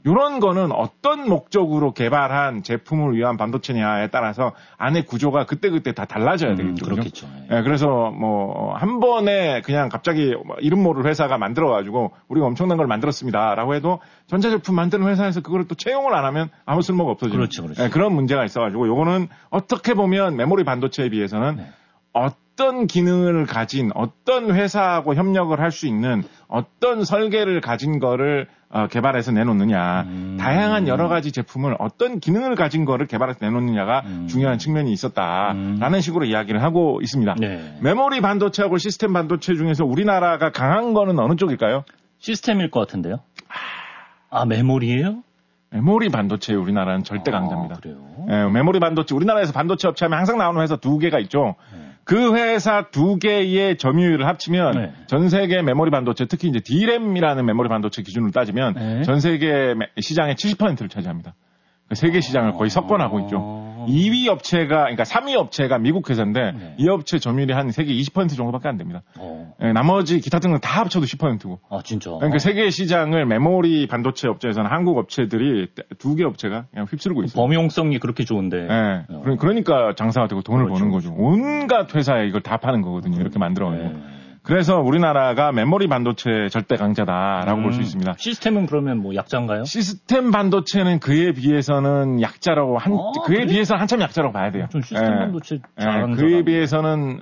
이런 거는 어떤 목적으로 개발한 제품을 위한 반도체냐에 따라서 안의 구조가 그때그때 다 달라져야 되겠죠. 그렇겠죠. 예, 그래서 뭐 한 번에 그냥 갑자기 이름 모를 회사가 만들어가지고 우리가 엄청난 걸 만들었습니다라고 해도 전자제품 만드는 회사에서 그걸 또 채용을 안 하면 아무 쓸모가 없어지죠. 그렇죠. 예, 그런 문제가 있어가지고 요거는 어떻게 보면 메모리 반도체에 비해서는 네. 어떤 기능을 가진 어떤 회사하고 협력을 할 수 있는 어떤 설계를 가진 거를 개발해서 내놓느냐. 다양한 여러 가지 제품을 어떤 기능을 가진 거를 개발해서 내놓느냐가 중요한 측면이 있었다라는 식으로 이야기를 하고 있습니다. 네. 메모리 반도체하고 시스템 반도체 중에서 우리나라가 강한 거는 어느 쪽일까요? 시스템일 것 같은데요. 아, 메모리예요? 메모리 반도체에 우리나라는 절대 강자입니다. 그래요? 예, 메모리 반도체, 우리나라에서 반도체 업체 하면 항상 나오는 회사 2개가 있죠. 그 회사 2개의 점유율을 합치면 전 세계 메모리 반도체, 특히 이제 D램이라는 메모리 반도체 기준으로 따지면 전 세계 시장의 70%를 차지합니다. 세계 시장을 거의 석권하고 있죠. 2위 업체가, 그러니까 3위 업체가 미국 회사인데 이 업체 점유율이 한 세계 20% 정도밖에 안 됩니다. 나머지 기타 등등 다 합쳐도 10%고. 아, 진짜. 그러니까 세계 시장을 메모리 반도체 업체에서는 한국 업체들이 2개 업체가 그냥 휩쓸고 있어요. 범용성이 그렇게 좋은데. 네. 그러니까 장사가 되고 돈을 그렇죠. 버는 거죠. 온갖 회사에 이걸 다 파는 거거든요. 이렇게 만들어가지고. 그래서 우리나라가 메모리 반도체 절대 강자다라고 볼 수 있습니다. 시스템은 그러면 뭐 약자인가요? 시스템 반도체는 그에 비해서는 약자라고 그에 그래? 비해서 한참 약자라고 봐야 돼요. 좀 시스템 반도체 잘하는 그에 비해서는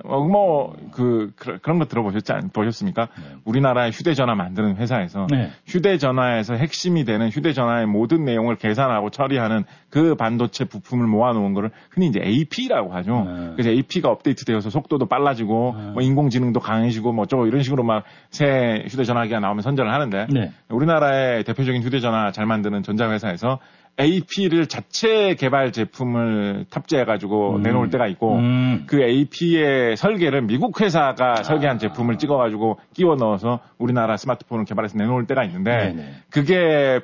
그런 거 보셨습니까? 우리나라의 휴대전화 만드는 회사에서 휴대전화에서 핵심이 되는 휴대전화의 모든 내용을 계산하고 처리하는 그 반도체 부품을 모아놓은 거를 흔히 이제 AP라고 하죠. 그래서 AP가 업데이트되어서 속도도 빨라지고 뭐 인공지능도 강해지고 뭐 어쩌고 이런 식으로 막 새 휴대전화기가 나오면 선전을 하는데 우리나라의 대표적인 휴대전화 잘 만드는 전자회사에서 AP를 자체 개발 제품을 탑재해가지고 내놓을 때가 있고 그 AP의 설계를 미국 회사가 설계한 제품을 찍어가지고 끼워 넣어서 우리나라 스마트폰을 개발해서 내놓을 때가 있는데 그게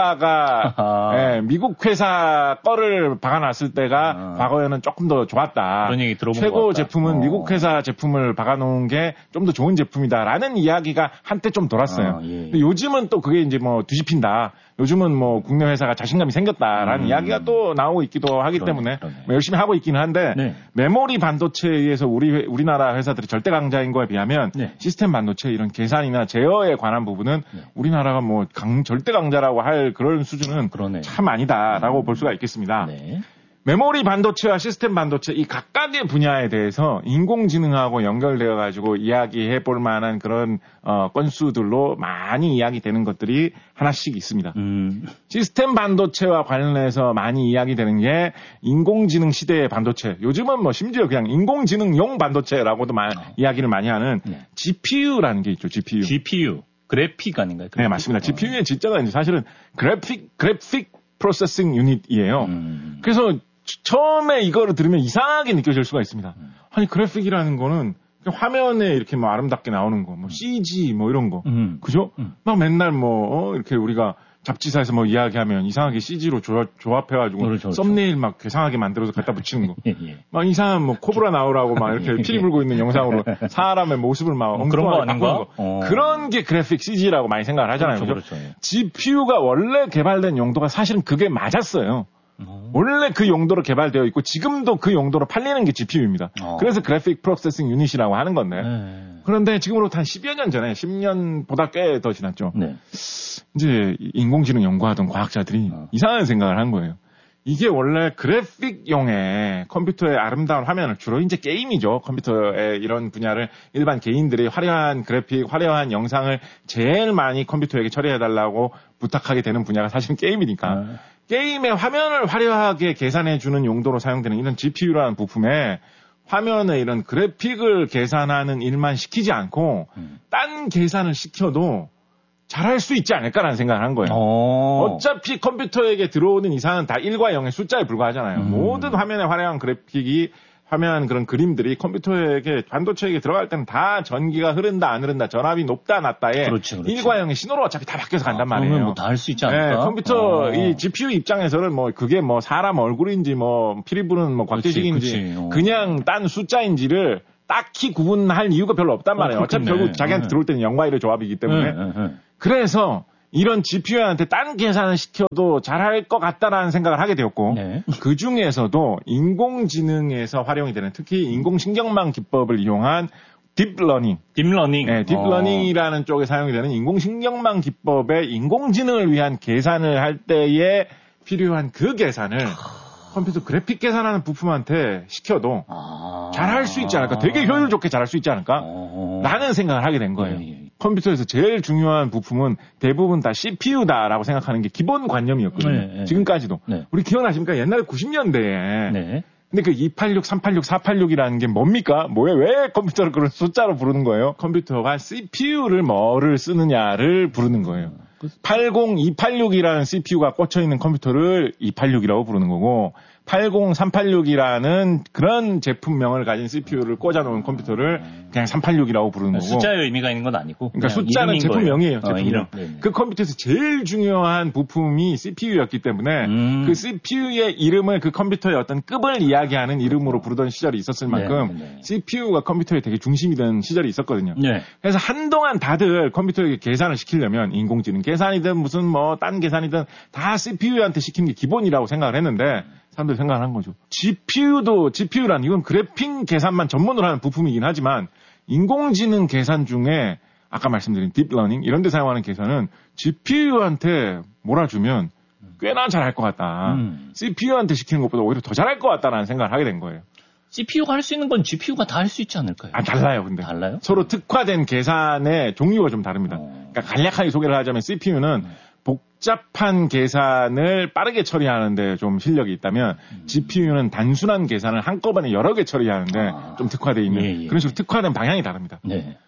평가가 미국 회사 거를 박아놨을 때가 과거에는 조금 더 좋았다. 그런 얘기 들어본 최고 것 같다. 제품은 미국 회사 제품을 박아놓은 게 좀 더 좋은 제품이다라는 이야기가 한때 좀 돌았어요. 근데 요즘은 또 그게 이제 뭐 뒤집힌다. 요즘은 뭐 국내 회사가 자신감이 생겼다라는 이야기가 또 나오고 있기도 하기 때문에 뭐 열심히 하고 있기는 한데 메모리 반도체에 의해서 우리나라 회사들이 절대 강자인 거에 비하면 시스템 반도체 이런 계산이나 제어에 관한 부분은 우리나라가 뭐 절대 강자라고 할 그런 수준은 참 아니다라고 볼 수가 있겠습니다. 메모리 반도체와 시스템 반도체 이 각각의 분야에 대해서 인공지능하고 연결되어 가지고 이야기해 볼 만한 그런 건수들로 많이 이야기되는 것들이 하나씩 있습니다. 시스템 반도체와 관련해서 많이 이야기되는 게 인공지능 시대의 반도체. 요즘은 뭐 심지어 그냥 인공지능용 반도체라고도 이야기를 많이 하는 GPU라는 게 있죠. GPU. 그래픽 아닌가요? 그래픽? 네, 맞습니다. GPU의 진짜가 이제 사실은 그래픽 프로세싱 유닛이에요. 그래서 처음에 이거를 들으면 이상하게 느껴질 수가 있습니다. 아니, 그래픽이라는 거는 화면에 이렇게 뭐 아름답게 나오는 거, 뭐 CG 뭐 이런 거. 그죠? 막 맨날 이렇게 우리가 잡지사에서 뭐 이야기하면 이상하게 CG로 조합해가지고 그렇죠. 썸네일 막 괴상하게 만들어서 갖다 붙이는 거. 막 이상한 뭐 코브라 나오라고 막 이렇게 피리 불고 있는 영상으로 사람의 모습을 막 그런 거 엉뚱하게 아닌가? 바꾸는 거. 그런 게 그래픽 CG라고 많이 생각을 하잖아요. 그렇죠? GPU가 원래 개발된 용도가 사실은 그게 맞았어요. 원래 그 용도로 개발되어 있고 지금도 그 용도로 팔리는 게 GPU입니다. 그래서 그래픽 프로세싱 유닛이라고 하는 건데 그런데 지금으로부터 한 10여 년 전에 10년보다 꽤 더 지났죠. 이제 인공지능 연구하던 과학자들이 이상한 생각을 한 거예요. 이게 원래 그래픽용의 컴퓨터의 아름다운 화면을 주로 이제 게임이죠. 컴퓨터의 이런 분야를 일반 개인들이 화려한 그래픽, 화려한 영상을 제일 많이 컴퓨터에게 처리해달라고 부탁하게 되는 분야가 사실은 게임이니까 게임의 화면을 화려하게 계산해주는 용도로 사용되는 이런 GPU라는 부품에 화면에 이런 그래픽을 계산하는 일만 시키지 않고 딴 계산을 시켜도 잘할 수 있지 않을까라는 생각을 한 거예요. 어차피 컴퓨터에게 들어오는 이상은 다 1과 0의 숫자에 불과하잖아요. 모든 화면에 화려한 그래픽이 화면 그런 그림들이 컴퓨터에게 반도체에게 들어갈 때는 다 전기가 흐른다 안 흐른다 전압이 높다 낮다에 1과 0의 신호로 어차피 다 바뀌어서 간단 말이에요. 그러면 뭐 다 할 수 있지 않을까? 네, 컴퓨터 이 GPU 입장에서는 뭐 그게 뭐 사람 얼굴인지 뭐 피리 부는 뭐 곽대식인지 그냥 딴 숫자인지를 딱히 구분할 이유가 별로 없단 말이에요. 어차피 결국 자기한테 들어올 때는 0과 1의 조합이기 때문에. 그래서 이런 GPU한테 딴 계산을 시켜도 잘할 것 같다라는 생각을 하게 되었고 네. 그 중에서도 인공지능에서 활용이 되는 특히 인공신경망 기법을 이용한 딥러닝. 네, 딥러닝이라는 쪽에 사용이 되는 인공신경망 기법의 인공지능을 위한 계산을 할 때에 필요한 그 계산을 컴퓨터 그래픽 계산하는 부품한테 시켜도 잘할 수 있지 않을까? 되게 효율 좋게 잘할 수 있지 않을까? 라는 생각을 하게 된 거예요. 컴퓨터에서 제일 중요한 부품은 대부분 다 CPU다라고 생각하는 게 기본 관념이었거든요. 지금까지도. 우리 기억나십니까? 옛날에 90년대에 근데 그 286, 386, 486이라는 게 뭡니까? 왜 컴퓨터를 그런 숫자로 부르는 거예요? 컴퓨터가 CPU를 뭐를 쓰느냐를 부르는 거예요. 80, 286이라는 CPU가 꽂혀있는 컴퓨터를 286이라고 부르는 거고 80, 386이라는 그런 제품명을 가진 CPU를 꽂아놓은 컴퓨터를 그냥 386이라고 부르는 거고 숫자의 의미가 있는 건 아니고 그러니까 숫자는 제품명이에요. 이름. 그 컴퓨터에서 제일 중요한 부품이 CPU였기 때문에 그 CPU의 이름을 그 컴퓨터의 어떤 급을 이야기하는 이름으로 부르던 시절이 있었을 만큼 CPU가 컴퓨터의 되게 중심이 된 시절이 있었거든요. 그래서 한동안 다들 컴퓨터에게 계산을 시키려면 인공지능 계산이든 무슨 뭐 딴 계산이든 다 CPU한테 시키는 게 기본이라고 생각을 했는데 사람들이 생각을 한 거죠. GPU란 이건 그래픽 계산만 전문으로 하는 부품이긴 하지만 인공지능 계산 중에 아까 말씀드린 딥러닝 이런 데 사용하는 계산은 GPU한테 몰아주면 꽤나 잘할 것 같다. CPU한테 시키는 것보다 오히려 더 잘할 것 같다라는 생각을 하게 된 거예요. CPU가 할 수 있는 건 GPU가 다 할 수 있지 않을까요? 달라요, 근데. 달라요? 서로 특화된 계산의 종류가 좀 다릅니다. 그러니까 간략하게 소개를 하자면 CPU는 복잡한 계산을 빠르게 처리하는데 좀 실력이 있다면 GPU는 단순한 계산을 한꺼번에 여러 개 처리하는데 좀 특화되어 있는 그런 식으로 특화된 방향이 다릅니다.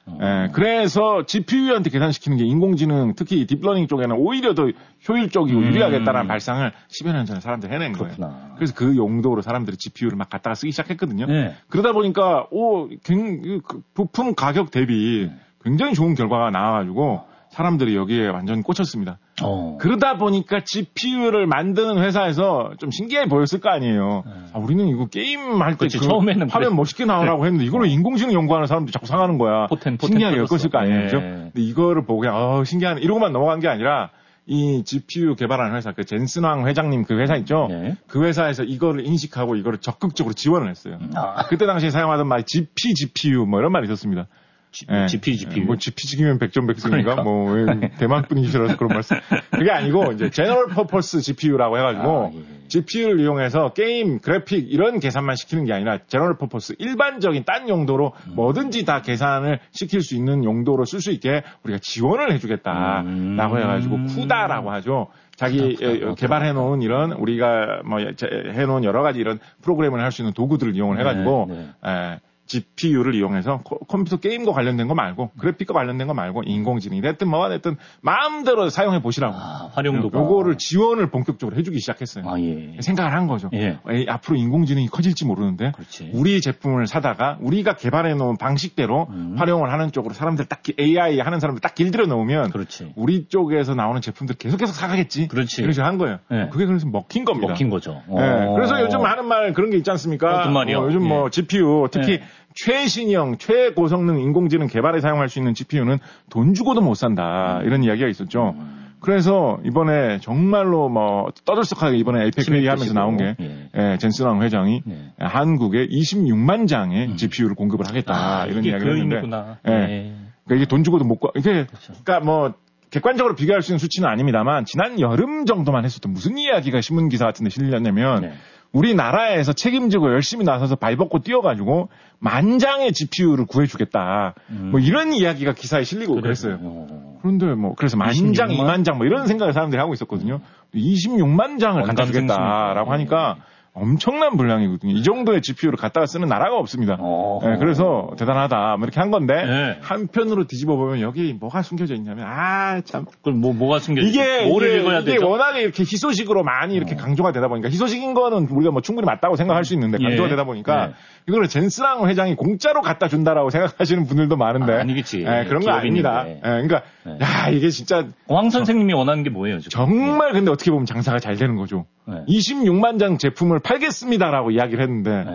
그래서 GPU한테 계산시키는 게 인공지능 특히 딥러닝 쪽에는 오히려 더 효율적이고 유리하겠다는 발상을 10여 년 전에 사람들이 해낸 거예요. 그래서 그 용도로 사람들이 GPU를 막 갖다가 쓰기 시작했거든요. 그러다 보니까 부품 가격 대비 굉장히 좋은 결과가 나와가지고 사람들이 여기에 완전히 꽂혔습니다. 그러다 보니까 GPU를 만드는 회사에서 좀 신기해 보였을 거 아니에요. 우리는 이거 게임할 때 처음에는 화면 멋있게 나오라고 했는데 이걸로 인공지능 연구하는 사람들이 자꾸 상하는 거야. 신기하게 엮었을 거 아니에요. 그죠? 근데 이거를 보고 그냥 신기하네 이러고만 넘어간 게 아니라 이 GPU 개발하는 회사, 그 젠슨왕 회장님 그 회사 있죠? 그 회사에서 이거를 인식하고 이거를 적극적으로 지원을 했어요. 그때 당시에 사용하던 말이 GPU 뭐 이런 말이 있었습니다. GPU. 뭐 GPG면 백전백승인가? 그러니까. 뭐 대만 분이시라서 그런 말씀. 그게 아니고 이제 General Purpose GPU라고 해가지고 GPU를 이용해서 게임, 그래픽 이런 계산만 시키는 게 아니라 General Purpose 일반적인 딴 용도로 뭐든지 다 계산을 시킬 수 있는 용도로 쓸 수 있게 우리가 지원을 해주겠다라고 해가지고 쿠다라고 하죠. 자기 개발해놓은 이런 우리가 뭐 해놓은 여러 가지 이런 프로그램을 할 수 있는 도구들을 이용을 해가지고 GPU를 이용해서 컴퓨터 게임과 관련된 거 말고 그래픽과 관련된 거 말고 인공지능이 됐든 뭐가 됐든 마음대로 사용해 보시라고 활용도가 요거를 지원을 본격적으로 해주기 시작했어요. 생각을 한 거죠. 앞으로 인공지능이 커질지 모르는데 우리 제품을 사다가 우리가 개발해 놓은 방식대로 활용을 하는 쪽으로 사람들 딱 AI 하는 사람들 딱 길들여 놓으면 우리 쪽에서 나오는 제품들 계속해서 사가겠지. 그런 식으로 한 거예요. 그게 그래서 먹힌 겁니다. 먹힌 거죠. 그래서 요즘 하는 말 그런 게 있지 않습니까? 어떤 말이요? 요즘 뭐 GPU 특히 최신형, 최고성능 인공지능 개발에 사용할 수 있는 GPU는 돈 주고도 못 산다. 이런 이야기가 있었죠. 그래서 이번에 정말로 뭐 떠들썩하게 이번에 에이펙 회의하면서 나온 게 젠슨왕 회장이 한국에 26만 장의 GPU를 공급을 하겠다. 이런 이야기를 했는데 그러니까 이게 돈 주고도 못 이게 그러니까 뭐 객관적으로 비교할 수 있는 수치는 아닙니다만 지난 여름 정도만 했을 때 무슨 이야기가 신문 기사 같은 데 실렸냐면 우리나라에서 책임지고 열심히 나서서 발벗고 뛰어가지고 만장의 GPU를 구해주겠다. 뭐 이런 이야기가 기사에 실리고 그랬어요. 그런데 뭐 그래서 만장, 2만 장 뭐 이런 생각을 사람들이 하고 있었거든요. 26만 장을 갖다 주겠다라고 하니까 엄청난 분량이거든요. 이 정도의 GPU를 갖다가 쓰는 나라가 없습니다. 그래서 대단하다. 뭐 이렇게 한 건데 한편으로 뒤집어 보면 여기 뭐가 숨겨져 있냐면 참. 그럼 뭐가 숨겨져 있어요? 이게 워낙에 이렇게 희소식으로 많이 이렇게 강조가 되다 보니까 희소식인 거는 우리가 뭐 충분히 맞다고 생각할 수 있는데 강조가 되다 보니까 이거를 젠슨왕 회장이 공짜로 갖다 준다라고 생각하시는 분들도 많은데 아니겠지. 그런 거 아닙니다. 그러니까 이게 진짜 황 선생님이 원하는 게 뭐예요? 지금? 정말 근데 어떻게 보면 장사가 잘 되는 거죠. 26만 장 제품을 팔겠습니다라고 이야기를 했는데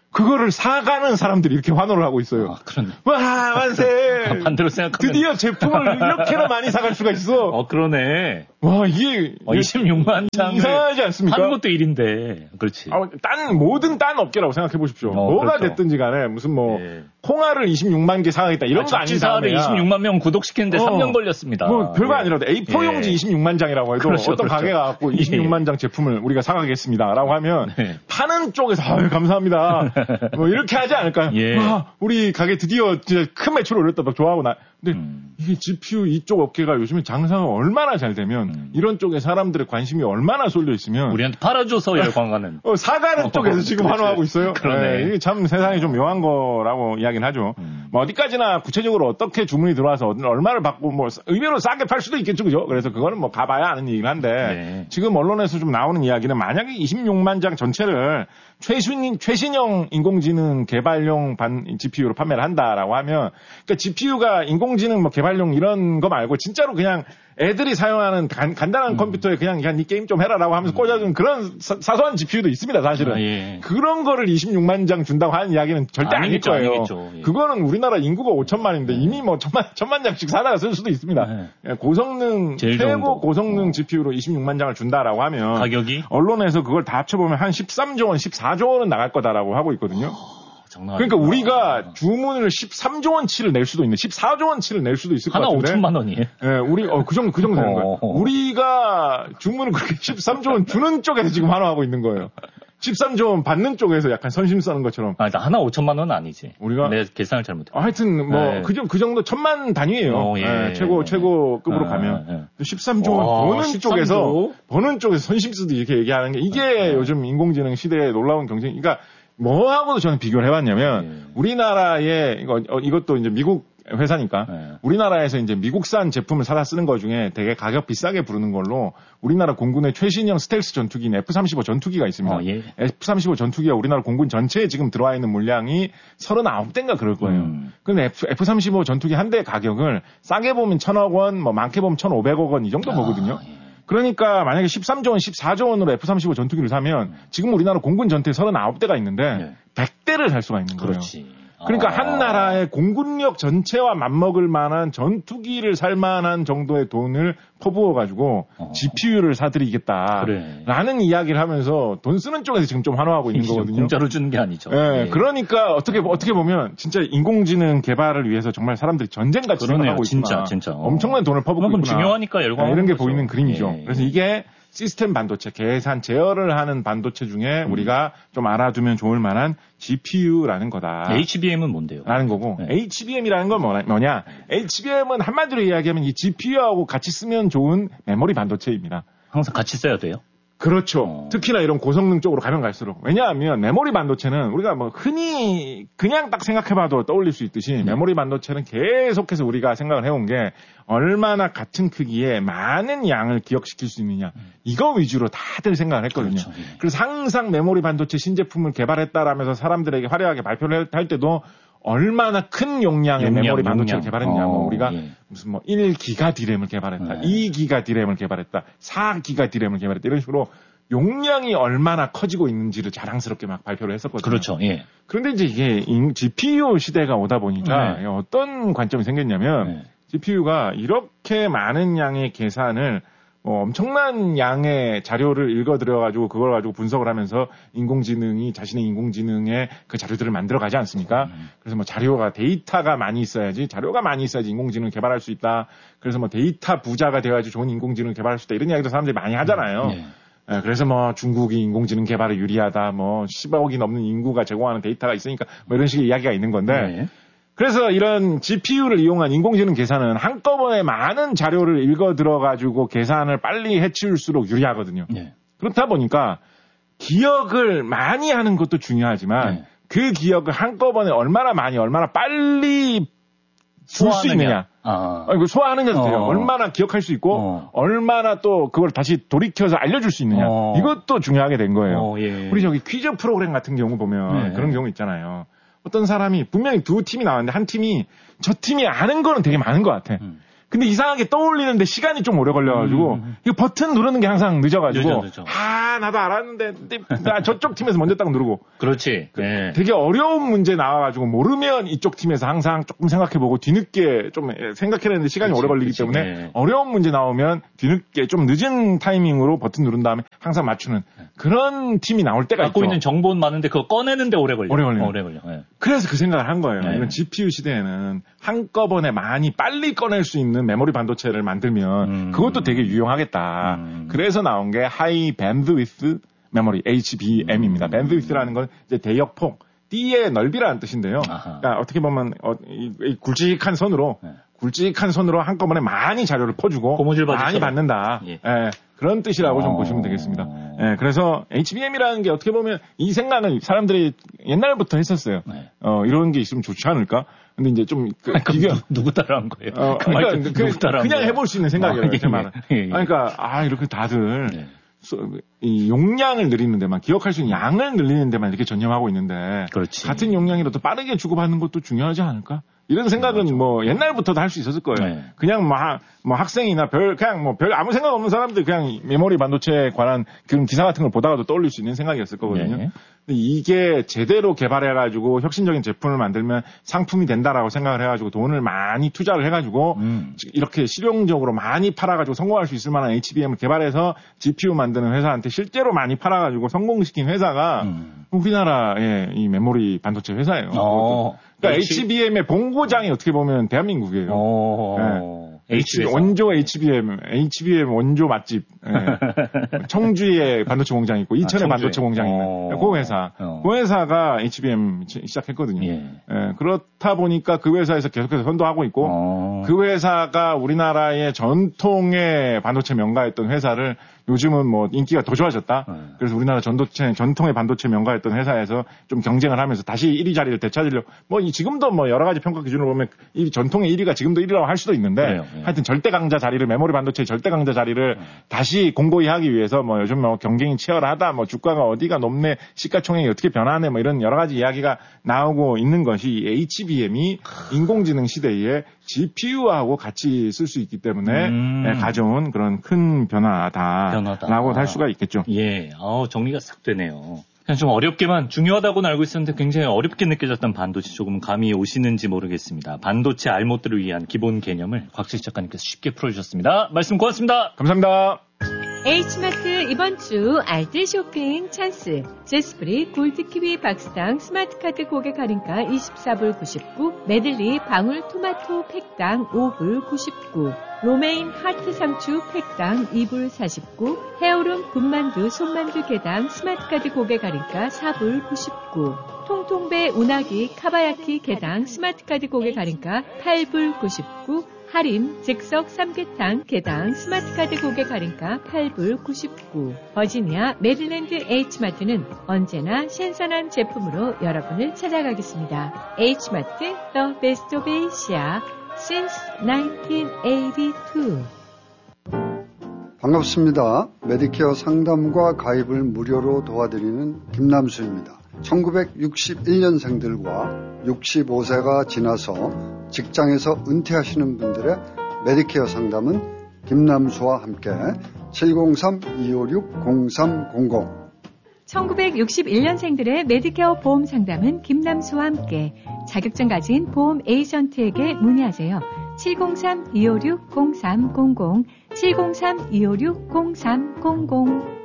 그거를 사가는 사람들이 이렇게 환호를 하고 있어요. 그러네. 와, 만세! 반대로 생각하면. 드디어 제품을 이렇게나 많이 사갈 수가 있어. 그러네. 와, 이게. 26만 장. 이상하지 않습니까? 하는 것도 일인데. 그렇지. 모든 딴 업계라고 생각해 보십시오. 뭐가 그렇죠. 됐든지 간에 무슨 콩알을 26만 개 사가겠다. 이런 거 아닌 사업에 26만 명 구독시키는데 3년 걸렸습니다. 별거 아니라도 A4 용지 26만 장이라고 해도 그렇죠, 어떤 가게가 갖고 26만 장 제품을 우리가 사가겠습니다라고 하면 파는 쪽에서 감사합니다. 이렇게 하지 않을까요? 와, 우리 가게 드디어 진짜 큰 매출을 올렸다. 막 좋아하고 근데 이게 GPU 이쪽 업계가 요즘에 장사가 얼마나 잘 되면 이런 쪽에 사람들의 관심이 얼마나 쏠려 있으면 우리한테 팔아줘서 열광하는 사가는 쪽에서 지금 환호하고 있어요. 그러네. 이게 참 세상이 좀 묘한 거라고 이야기는 하죠. 어디까지나 구체적으로 어떻게 주문이 들어와서 얼마를 받고 의외로 싸게 팔 수도 있겠죠, 그죠? 그래서 그거는 가봐야 아는 얘기긴 한데 지금 언론에서 좀 나오는 이야기는 만약에 26만 장 전체를 최신형 인공지능 개발용 GPU로 판매를 한다라고 하면, 그러니까 GPU가 인공지능 개발용 이런 거 말고 진짜로 그냥 애들이 사용하는 간단한 컴퓨터에 그냥 네 게임 좀 해라라고 하면서 꽂아준 그런 사소한 GPU도 있습니다, 사실은. 그런 거를 26만 장 준다고 하는 이야기는 절대 아닐 거예요. 아니겠죠. 그거는 우리나라 인구가 5천만인데 이미 천만 장씩 사다가 쓸 수도 있습니다. 고성능, 최고 고성능 GPU로 26만 장을 준다라고 하면 가격이? 언론에서 그걸 다 합쳐보면 한 13조 원, 14조 원은 나갈 거다라고 하고 있거든요. 그러니까 우리가 주문을 13조 원치를 낼 수도 있는 14조 원치를 낼 수도 있을 것 같은데. 하나 5천만 원이에요. 우리 그 정도 되는 거예요. 우리가 주문을 그렇게 13조 원 주는 쪽에서 지금 환호하고 있는 거예요. 13조 원 받는 쪽에서 약간 선심 써는 것처럼. 하나 5천만 원은 아니지. 우리가 내 계산을 잘못했어. 하여튼 그 정도 천만 단위예요. 최고급으로 가면 13조 원 버는 쪽에서 선심 쓰듯 이렇게 얘기하는 게 이게 요즘 인공지능 시대의 놀라운 경쟁. 그러니까 뭐하고도 저는 비교를 해봤냐면 우리나라의 이것도 이제 미국 회사니까 우리나라에서 이제 미국산 제품을 사다 쓰는 것 중에 되게 가격 비싸게 부르는 걸로 우리나라 공군의 최신형 스텔스 전투기인 F-35 전투기가 있습니다. F-35 전투기가 우리나라 공군 전체에 지금 들어와 있는 물량이 39대인가 그럴 거예요. 근데 F-35 전투기 한 대 가격을 싸게 보면 1,000억 원, 많게 보면 1,500억 원 이 정도 보거든요. 그러니까 만약에 13조 원, 14조 원으로 F-35 전투기를 사면 지금 우리나라 공군 전투에 39대가 있는데 100대를 살 수가 있는 거예요. 그렇지. 그러니까 한 나라의 공군력 전체와 맞먹을 만한 전투기를 살 만한 정도의 돈을 퍼부어가지고 GPU를 사드리겠다라는 이야기를 하면서 돈 쓰는 쪽에서 지금 좀 환호하고 있는 거거든요. 공짜로 주는 게 아니죠. 그러니까 어떻게 보면 진짜 인공지능 개발을 위해서 정말 사람들이 전쟁같이 생각하고 있구나. 진짜. 엄청난 돈을 퍼붓고 있구나. 중요하니까 열광하는 이런 게 보이는 그림이죠. 그래서 이게 시스템 반도체, 계산 제어를 하는 반도체 중에 우리가 좀 알아두면 좋을 만한 GPU라는 거다. HBM은 뭔데요? 라는 거고. HBM이라는 건 뭐냐? HBM은 한마디로 이야기하면 이 GPU하고 같이 쓰면 좋은 메모리 반도체입니다. 항상 같이 써야 돼요? 그렇죠. 특히나 이런 고성능 쪽으로 가면 갈수록. 왜냐하면 메모리 반도체는 우리가 흔히 그냥 딱 생각해봐도 떠올릴 수 있듯이 메모리 반도체는 계속해서 우리가 생각을 해온 게 얼마나 같은 크기에 많은 양을 기억시킬 수 있느냐. 이거 위주로 다들 생각을 했거든요. 그렇죠. 그래서 항상 메모리 반도체 신제품을 개발했다라면서 사람들에게 화려하게 발표를 할 때도 얼마나 큰 용량의 메모리 반도체를 개발했냐. 우리가 무슨 1기가 디램을 개발했다. 2기가 디램을 개발했다. 4기가 디램을 개발했다. 이런 식으로 용량이 얼마나 커지고 있는지를 자랑스럽게 막 발표를 했었거든요. 그렇죠. 그런데 이제 이게 GPU 시대가 오다 보니까 어떤 관점이 생겼냐면 GPU가 이렇게 많은 양의 계산을 엄청난 양의 자료를 읽어들여가지고 그걸 가지고 분석을 하면서 인공지능이 자신의 인공지능의 그 자료들을 만들어가지 않습니까? 그래서 자료가 데이터가 많이 있어야지 인공지능을 개발할 수 있다. 그래서 데이터 부자가 되어야지 좋은 인공지능을 개발할 수 있다. 이런 이야기도 사람들이 많이 하잖아요. 그래서 중국이 인공지능 개발에 유리하다. 10억이 넘는 인구가 제공하는 데이터가 있으니까 이런 식의 이야기가 있는 건데 그래서 이런 GPU를 이용한 인공지능 계산은 한꺼번에 많은 자료를 읽어 들어가지고 계산을 빨리 해치울수록 유리하거든요. 그렇다 보니까 기억을 많이 하는 것도 중요하지만 그 기억을 한꺼번에 얼마나 많이 얼마나 빨리 줄 수 있느냐. 소화하느냐도 돼요. 얼마나 기억할 수 있고 얼마나 또 그걸 다시 돌이켜서 알려줄 수 있느냐. 이것도 중요하게 된 거예요. 우리 저기 퀴즈 프로그램 같은 경우 보면 그런 경우 있잖아요. 어떤 사람이 분명히 두 팀이 나왔는데 한 팀이 저 팀이 아는 거는 되게 많은 것 같아. 근데 이상하게 떠올리는데 시간이 좀 오래 걸려가지고 이거 버튼 누르는 게 항상 늦어가지고 늦어. 나도 알았는데 나 저쪽 팀에서 먼저 딱 누르고. 그렇지. 네. 되게 어려운 문제 나와가지고 모르면 이쪽 팀에서 항상 조금 생각해보고 뒤늦게 좀 생각해내는데 시간이 오래 걸리기 때문에 네. 어려운 문제 나오면 뒤늦게 좀 늦은 타이밍으로 버튼 누른 다음에 항상 맞추는 그런 팀이 나올 때가 갖고 있죠. 있는 정보는 많은데 그거 꺼내는데 오래 걸려. 오래 걸려. 네. 그래서 그 생각을 한 거예요. 네. 이런 GPU 시대에는 한꺼번에 많이 빨리 꺼낼 수 있는 메모리 반도체를 만들면 그것도 되게 유용하겠다. 그래서 나온 게 하이 밴드위스 메모리 HBM입니다. 밴드위스라는 건 이제 대역폭, 띠의 넓이라는 뜻인데요. 그러니까 어떻게 보면 이 굵직한 선으로 한꺼번에 많이 자료를 퍼주고 많이 받는다. 예. 예, 그런 뜻이라고 좀 보시면 되겠습니다. 예, 그래서 HBM이라는 게 어떻게 보면 이 생각은 사람들이 옛날부터 했었어요. 네. 이런 게 있으면 좋지 않을까? 근데 이제 좀 누구 따라한 거예요? 그냥 해볼 수 있는 생각이에요. 제 말은. 그러니까 이렇게 다들 이 용량을 늘리는 데만 기억할 수 있는 양을 늘리는 데만 이렇게 전념하고 있는데 그렇지. 같은 용량이라도 빠르게 주고받는 것도 중요하지 않을까? 이런 생각은 뭐 옛날부터도 할 수 있었을 거예요. 네. 그냥 뭐 학생이나 별 아무 생각 없는 사람들 그냥 메모리 반도체에 관한 그런 기사 같은 걸 보다가도 떠올릴 수 있는 생각이었을 거거든요. 네. 근데 이게 제대로 개발해가지고 혁신적인 제품을 만들면 상품이 된다라고 생각을 해가지고 돈을 많이 투자를 해가지고 이렇게 실용적으로 많이 팔아가지고 성공할 수 있을 만한 HBM을 개발해서 GPU 만드는 회사한테 실제로 많이 팔아가지고 성공시킨 회사가 우리나라의 이 메모리 반도체 회사예요. 그러니까 HBM의 본고장이 어떻게 보면 대한민국이에요. 네. 원조 HBM 원조 맛집. 네. 청주에 반도체 공장이 있고 이천에 반도체 공장이 있는 그 회사. 그 회사가 HBM 시작했거든요. 예. 네. 그렇다 보니까 그 회사에서 계속해서 선도하고 있고 그 회사가 우리나라의 전통의 반도체 명가였던 회사를 요즘은 뭐 인기가 더 좋아졌다. 그래서 우리나라 전통의 반도체 명가였던 회사에서 좀 경쟁을 하면서 다시 1위 자리를 되찾으려고 지금도 여러 가지 평가 기준으로 보면 이 전통의 1위가 지금도 1위라고 할 수도 있는데 하여튼 절대 강자 자리를 메모리 반도체의 절대 강자 자리를 다시 공고히 하기 위해서 요즘 경쟁이 치열하다. 주가가 어디가 높네. 시가총액이 어떻게 변하네. 이런 여러 가지 이야기가 나오고 있는 것이 HBM이 인공지능 시대에 GPU하고 같이 쓸 수 있기 때문에 가져온 그런 큰 변화다라고 할 수가 있겠죠. 예, 정리가 싹 되네요. 그냥 좀 어렵게만 중요하다고는 알고 있었는데 굉장히 어렵게 느껴졌던 반도체 조금 감이 오시는지 모르겠습니다. 반도체 알못들을 위한 기본 개념을 곽철 작가님께서 쉽게 풀어주셨습니다. 말씀 고맙습니다. 감사합니다. H마트 이번 주 알뜰 쇼핑 찬스. 제스프리 골드키위 박스당 스마트카드 고객 할인가 24불 99, 메들리 방울 토마토 팩당 5불 99, 로메인 하트 상추 팩당 2불 49, 헤어룸 군만두 손만두 개당 스마트카드 고객 할인가 4불 99, 통통배 운하기 카바야키 개당 스마트카드 고객 할인가 8불 99, 할인 즉석 삼계탕 개당 스마트카드 고객 할인가 8불 99. 버지니아 메릴랜드 H마트는 언제나 신선한 제품으로 여러분을 찾아가겠습니다. H마트 The Best of Asia since 1982. 반갑습니다. 메디케어 상담과 가입을 무료로 도와드리는 김남수입니다. 1961년생들과 65세가 지나서 직장에서 은퇴하시는 분들의 메디케어 상담은 김남수와 함께 703-256-0300 1961년생들의 메디케어 보험 상담은 김남수와 함께 자격증 가진 보험 에이전트에게 문의하세요. 703-256-0300 703-256-0300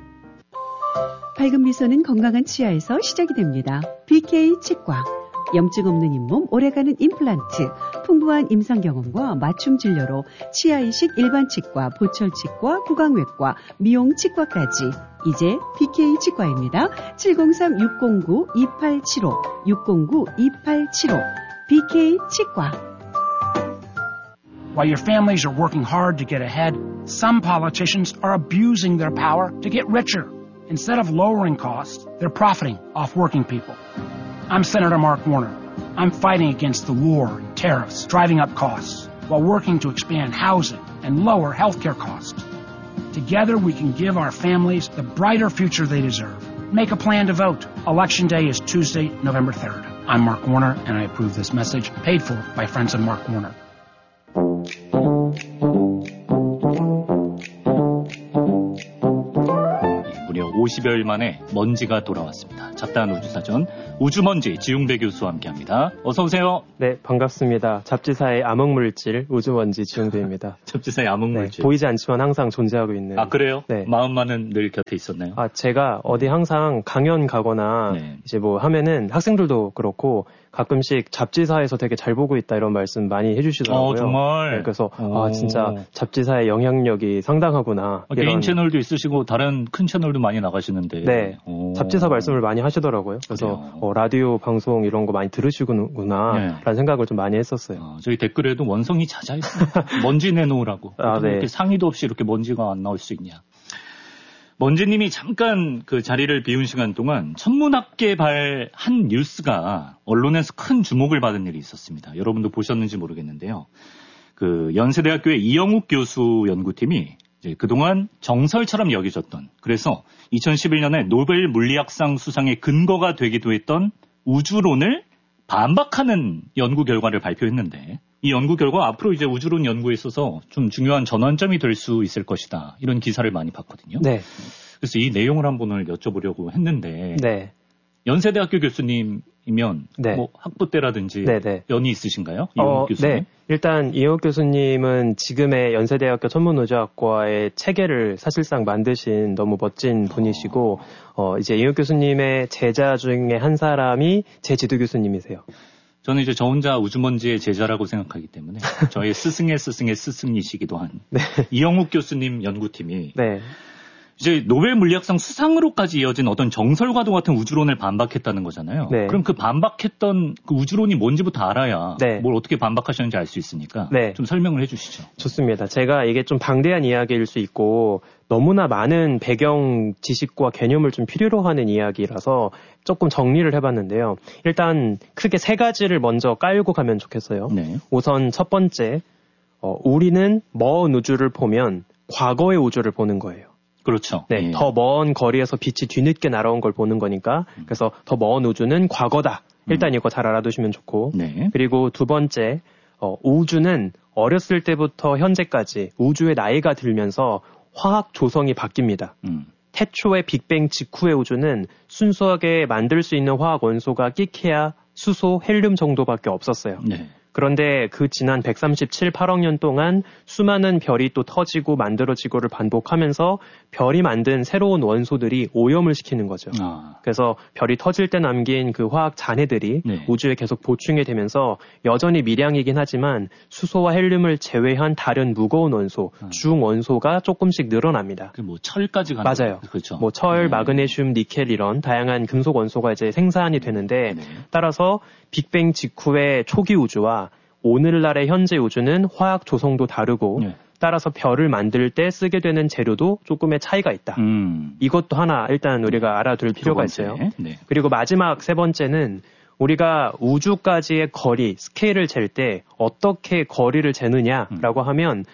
밝은 미소는 건강한 치아에서 시작이 됩니다. BK 치과. 염증 없는 잇몸, 오래가는 임플란트, 풍부한 임상 경험과 맞춤 진료로 치아 이식 일반 치과, 보철 치과, 구강외과, 미용 치과까지. 이제 BK 치과입니다. 703-609-2875, 609-2875, BK 치과. While your families are working hard to get ahead, some politicians are abusing their power to get richer. Instead of lowering costs, they're profiting off working people. I'm Senator Mark Warner. I'm fighting against the war and tariffs, driving up costs, while working to expand housing and lower healthcare costs. Together, we can give our families the brighter future they deserve. Make a plan to vote. Election Day is Tuesday, November 3rd. I'm Mark Warner, and I approve this message, paid for by friends of Mark Warner. 무려 50여일 만에 먼지가 돌아왔습니다. 잡다한 우주사전 우주먼지 지웅배 교수와 함께합니다. 어서 오세요. 네, 반갑습니다. 잡지사의 암흑물질 우주먼지 지웅배입니다. 잡지사의 암흑물질. 네, 보이지 않지만 항상 존재하고 있는. 아, 그래요? 네. 마음만은 늘 곁에 있었나요? 아, 제가 어디 항상 강연 가거나 이제 뭐 하면은 학생들도 그렇고 가끔씩 잡지사에서 되게 잘 보고 있다 이런 말씀 많이 해주시더라고요. 정말. 네, 그래서 아 진짜 잡지사의 영향력이 상당하구나. 개인 채널도 있으시고 다른 큰 채널도 많이 나가시는데. 네. 잡지사 말씀을 많이 하시더라고요. 그래서 라디오 방송 이런 거 많이 들으시구나라는 생각을 좀 많이 했었어요. 저희 댓글에도 원성이 잦아있습니다. 먼지 내놓으라고. 네. 이렇게 상의도 없이 이렇게 먼지가 안 나올 수 있냐. 먼지님이 잠깐 그 자리를 비운 시간 동안 천문학계발 한 뉴스가 언론에서 큰 주목을 받은 일이 있었습니다. 여러분도 보셨는지 모르겠는데요. 그 연세대학교의 이영욱 교수 연구팀이 이제 그동안 정설처럼 여겨졌던, 그래서 2011년에 노벨 물리학상 수상의 근거가 되기도 했던 우주론을 반박하는 연구 결과를 발표했는데, 이 연구 결과 앞으로 이제 우주론 연구에 있어서 좀 중요한 전환점이 될 수 있을 것이다. 이런 기사를 많이 봤거든요. 네. 그래서 이 내용을 한번 오늘 여쭤보려고 했는데, 네. 연세대학교 교수님이면 네. 뭐 학부 때라든지 네네. 연이 있으신가요? 이영욱 교수님? 네. 일단 이영욱 교수님은 지금의 연세대학교 천문우주학과의 체계를 사실상 만드신 너무 멋진 분이시고, 이제 이영욱 교수님의 제자 중에 한 사람이 제 지도 교수님이세요. 저는 이제 저 혼자 우주먼지의 제자라고 생각하기 때문에 저의 스승의 스승이시기도 한 네. 이영욱 교수님 연구팀이 네. 이제 노벨 물리학상 수상으로까지 이어진 어떤 정설과도 같은 우주론을 반박했다는 거잖아요. 네. 그럼 그 반박했던 그 우주론이 뭔지부터 알아야 네. 뭘 어떻게 반박하셨는지 알 수 있으니까 네. 좀 설명을 해 주시죠. 좋습니다. 제가 이게 좀 방대한 이야기일 수 있고 너무나 많은 배경 지식과 개념을 좀 필요로 하는 이야기라서 조금 정리를 해봤는데요. 일단 크게 세 가지를 먼저 깔고 가면 좋겠어요. 네. 우선 첫 번째, 우리는 먼 우주를 보면 과거의 우주를 보는 거예요. 그렇죠. 네, 예. 더 먼 거리에서 빛이 뒤늦게 날아온 걸 보는 거니까 그래서 더 먼 우주는 과거다. 일단 이거 잘 알아두시면 좋고 네. 그리고 두 번째, 우주는 어렸을 때부터 현재까지 우주의 나이가 들면서 화학 조성이 바뀝니다. 태초의 빅뱅 직후의 우주는 순수하게 만들 수 있는 화학 원소가 끼케야 수소, 헬륨 정도밖에 없었어요. 네. 그런데 그 지난 137, 8억 년 동안 수많은 별이 또 터지고 만들어지고를 반복하면서 별이 만든 새로운 원소들이 오염을 시키는 거죠. 그래서 별이 터질 때 남긴 그 화학 잔해들이 네. 우주에 계속 보충이 되면서 여전히 미량이긴 하지만 수소와 헬륨을 제외한 다른 무거운 원소, 중원소가 조금씩 늘어납니다. 그 뭐 철까지 가는 맞아요. 그렇죠. 뭐 철, 마그네슘, 니켈 이런 다양한 금속 원소가 이제 생산이 되는데 네. 따라서 빅뱅 직후의 초기 우주와 오늘날의 현재 우주는 화학 조성도 다르고 네. 따라서 별을 만들 때 쓰게 되는 재료도 조금의 차이가 있다. 이것도 하나 일단 우리가 알아둘 필요가 있어요. 네. 그리고 마지막 세 번째는 우리가 우주까지의 거리, 스케일을 잴 때 어떻게 거리를 재느냐라고 하면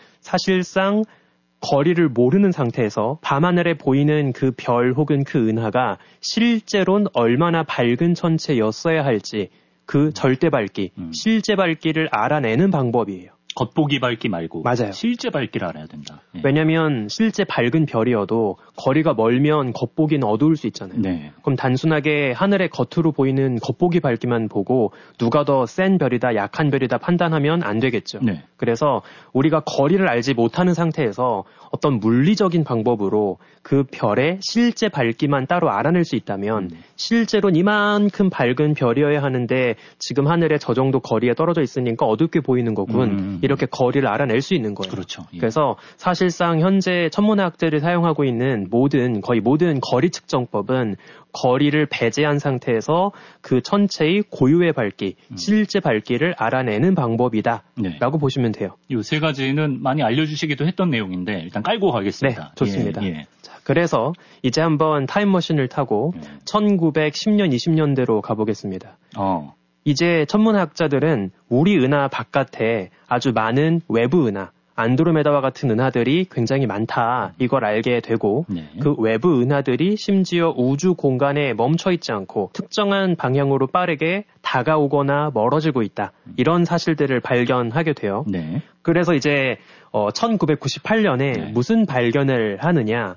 사실상 거리를 모르는 상태에서 밤하늘에 보이는 그 별 혹은 그 은하가 실제로는 얼마나 밝은 천체였어야 할지 그 절대 밝기, 실제 밝기를 알아내는 방법이에요. 겉보기 밝기 말고 맞아요. 실제 밝기를 알아야 된다. 네. 왜냐하면 실제 밝은 별이어도 거리가 멀면 겉보기는 어두울 수 있잖아요. 네. 그럼 단순하게 하늘의 겉으로 보이는 겉보기 밝기만 보고 누가 더 센 별이다 약한 별이다 판단하면 안 되겠죠. 네. 그래서 우리가 거리를 알지 못하는 상태에서 어떤 물리적인 방법으로 그 별의 실제 밝기만 따로 알아낼 수 있다면 실제로는 이만큼 밝은 별이어야 하는데 지금 하늘에 저 정도 거리에 떨어져 있으니까 어둡게 보이는 거군. 이렇게 거리를 알아낼 수 있는 거예요. 그렇죠. 예. 그래서 사실상 현재 천문학들이 사용하고 있는 거의 모든 거리 측정법은 거리를 배제한 상태에서 그 천체의 고유의 밝기, 실제 밝기를 알아내는 방법이다. 네. 라고 보시면 돼요. 이 세 가지는 많이 알려주시기도 했던 내용인데 일단 깔고 가겠습니다. 네, 좋습니다. 예. 자, 그래서 이제 한번 타임머신을 타고 1910년, 20년대로 가보겠습니다. 이제 천문학자들은 우리 은하 바깥에 아주 많은 외부 은하, 안드로메다와 같은 은하들이 굉장히 많다. 이걸 알게 되고 그 외부 은하들이 심지어 우주 공간에 멈춰 있지 않고 특정한 방향으로 빠르게 다가오거나 멀어지고 있다. 이런 사실들을 발견하게 돼요. 그래서 이제 1998년에 무슨 발견을 하느냐.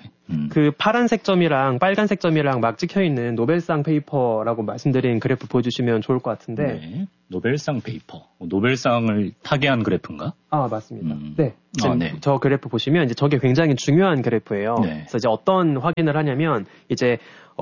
그 파란색 점이랑 빨간색 점이랑 막 찍혀있는 노벨상 페이퍼라고 말씀드린 그래프 보여주시면 좋을 것 같은데. 네. 노벨상 페이퍼. 노벨상을 타개한 그래프인가? 아, 맞습니다. 네. 저 그래프 보시면 이제 저게 굉장히 중요한 그래프예요. 그래서 이제 어떤 확인을 하냐면 이제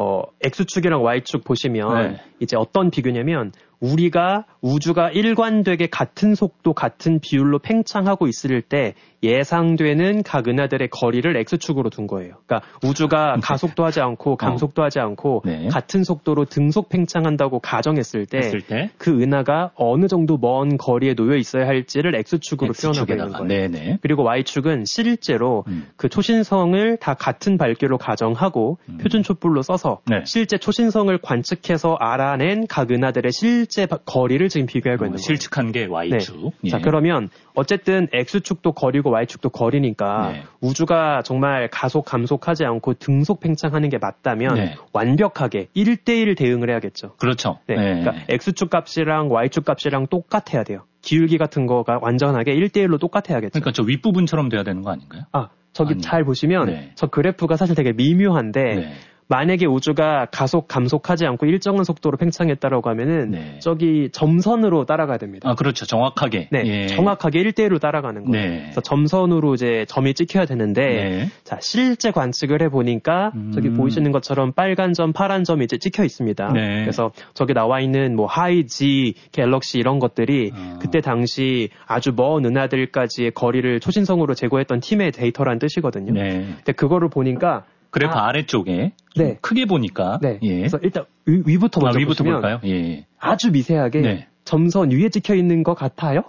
X축이랑 Y축 보시면 이제 어떤 비교냐면 우리가 우주가 일관되게 같은 속도, 같은 비율로 팽창하고 있을 때 예상되는 각 은하들의 거리를 X축으로 둔 거예요. 그러니까 우주가 가속도 하지 않고 감속도 하지 않고 같은 속도로 등속 팽창한다고 가정했을 때 그 은하가 어느 정도 먼 거리에 놓여 있어야 할지를 X축으로 표현하고 있는 거예요. 네네. 그리고 Y축은 실제로 그 초신성을 다 같은 밝기로 가정하고 표준 촛불로 써서 실제 초신성을 관측해서 알아낸 각 은하들의 실제 거리를 지금 비교하고 있는 거예요. 실측한 게 Y축. 자, 그러면 어쨌든 X축도 거리고 Y축도 거리니까 우주가 정말 가속, 감속하지 않고 등속 팽창하는 게 맞다면 완벽하게 1대1 대응을 해야겠죠. 그렇죠. 그러니까 X축 값이랑 Y축 값이랑 똑같아야 돼요. 기울기 같은 거가 완전하게 1대1로 똑같아야겠죠. 그러니까 저 윗부분처럼 돼야 되는 거 아닌가요? 저기 잘 보시면 저 그래프가 사실 되게 미묘한데 만약에 우주가 가속, 감속하지 않고 일정한 속도로 팽창했다라고 하면은 저기 점선으로 따라가야 됩니다. 그렇죠. 정확하게. 정확하게 1대1로 따라가는 거예요. 그래서 점선으로 이제 점이 찍혀야 되는데 자, 실제 관측을 해보니까 저기 보이시는 것처럼 빨간 점, 파란 점이 이제 찍혀 있습니다. 그래서 저기 나와 있는 뭐 하이, G, 갤럭시 이런 것들이 그때 당시 아주 먼 은하들까지의 거리를 초신성으로 제거했던 팀의 데이터라는 뜻이거든요. 근데 그거를 보니까 그래프 아래쪽에 크게 보니까 그래서 일단 위부터 먼저 위부터 보시면 볼까요? 아주 미세하게 점선 위에 찍혀 있는 것 같아요.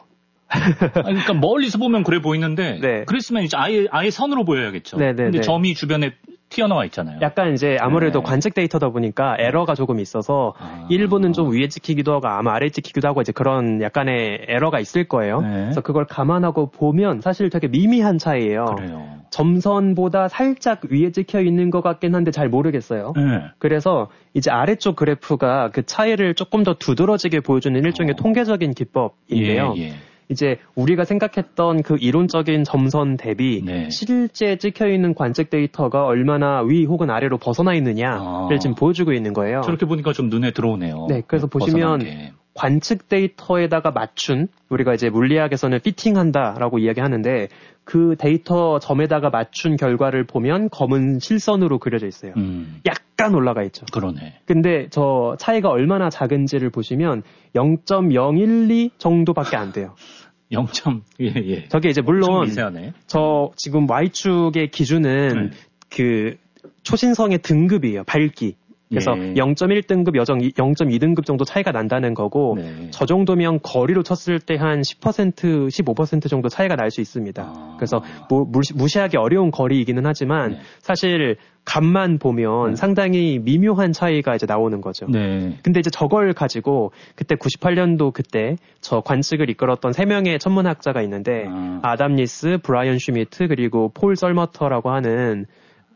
그러니까 멀리서 보면 그래 보이는데 그랬으면 이제 아예 선으로 보여야겠죠. 근데 점이 주변에 튀어나와 있잖아요. 약간 이제 아무래도 관측 데이터다 보니까 에러가 조금 있어서 일부는 좀 위에 찍히기도 하고 아마 아래에 찍히기도 하고 이제 그런 약간의 에러가 있을 거예요. 그래서 그걸 감안하고 보면 사실 되게 미미한 차이예요. 그래요. 점선보다 살짝 위에 찍혀 있는 것 같긴 한데 잘 모르겠어요. 그래서 이제 아래쪽 그래프가 그 차이를 조금 더 두드러지게 보여주는 일종의 통계적인 기법인데요. 이제 우리가 생각했던 그 이론적인 점선 대비 실제 찍혀있는 관측 데이터가 얼마나 위 혹은 아래로 벗어나 있느냐를 지금 보여주고 있는 거예요. 저렇게 보니까 좀 눈에 들어오네요. 그래서 보시면 관측 데이터에다가 맞춘 우리가 이제 물리학에서는 피팅한다라고 이야기하는데 그 데이터 점에다가 맞춘 결과를 보면 검은 실선으로 그려져 있어요. 약간 올라가 있죠. 그러네. 근데 저 차이가 얼마나 작은지를 보시면 0.012 정도밖에 안 돼요. 0. 저게 이제 물론 미세하네. 저 지금 Y축의 기준은 그 초신성의 등급이에요. 밝기. 그래서 0.1등급, 0.2등급 정도 차이가 난다는 거고 저 정도면 거리로 쳤을 때 한 10%, 15% 정도 차이가 날 수 있습니다. 그래서 무시하기 어려운 거리이기는 하지만 사실 값만 보면 상당히 미묘한 차이가 이제 나오는 거죠. 근데 이제 저걸 가지고 그때 98년도 그때 저 관측을 이끌었던 3명의 천문학자가 있는데 아담 리스, 브라이언 슈미트 그리고 폴 설머터라고 하는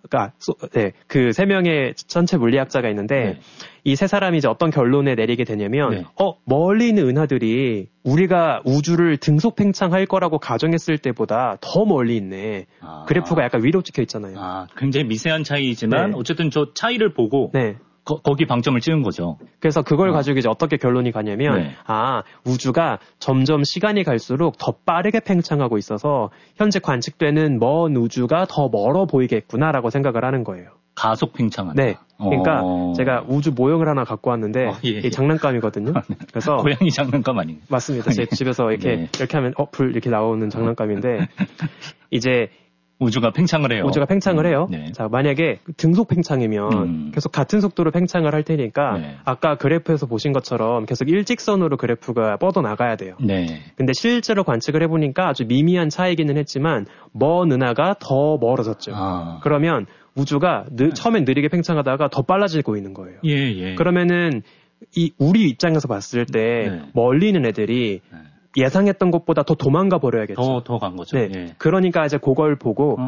그 3명의 전체 물리학자가 있는데 이 3사람이 이제 어떤 결론에 내리게 되냐면 멀리 있는 은하들이 우리가 우주를 등속 팽창할 거라고 가정했을 때보다 더 멀리 있네. 그래프가 약간 위로 찍혀 있잖아요. 굉장히 미세한 차이지만 어쨌든 저 차이를 보고 거기 방점을 찍은 거죠. 그래서 그걸 가지고 이제 어떻게 결론이 가냐면 우주가 점점 시간이 갈수록 더 빠르게 팽창하고 있어서 현재 관측되는 먼 우주가 더 멀어 보이겠구나라고 생각을 하는 거예요. 가속 팽창한다. 그러니까 제가 우주 모형을 하나 갖고 왔는데 이게 장난감이거든요. 그래서 고양이 장난감 아닌가요? 맞습니다. 제 집에서 이렇게 하면 불 이렇게 나오는 장난감인데 이제 우주가 팽창을 해요. 자, 만약에 등속 팽창이면 계속 같은 속도로 팽창을 할 테니까 아까 그래프에서 보신 것처럼 계속 일직선으로 그래프가 뻗어나가야 돼요. 근데 실제로 관측을 해보니까 아주 미미한 차이기는 했지만 먼 은하가 더 멀어졌죠. 그러면 우주가 처음엔 느리게 팽창하다가 더 빨라지고 있는 거예요. 그러면은 우리 입장에서 봤을 때 멀리 있는 애들이 예상했던 것보다 더 도망가 버려야겠죠. 더 간 거죠. 그러니까 이제 그걸 보고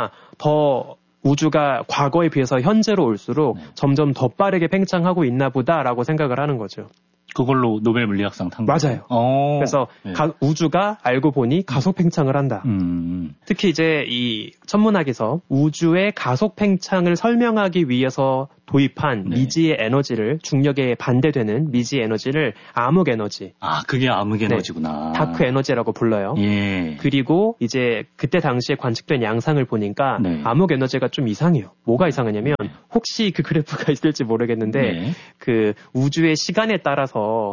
더 우주가 과거에 비해서 현재로 올수록 점점 더 빠르게 팽창하고 있나 보다라고 생각을 하는 거죠. 그걸로 노벨 물리학상 탄 거예요. 맞아요. 그래서 네. 우주가 알고 보니 가속 팽창을 한다. 특히 이제 이 천문학에서 우주의 가속 팽창을 설명하기 위해서 도입한 네. 미지의 에너지를 중력에 반대되는 미지의 에너지를 암흑 에너지. 아, 그게 암흑 에너지구나. 네. 다크 에너지라고 불러요. 예. 그리고 이제 그때 당시에 관측된 양상을 보니까 네. 암흑 에너지가 좀 이상해요. 뭐가 이상하냐면 혹시 그 그래프가 있을지 모르겠는데 네. 그 우주의 시간에 따라서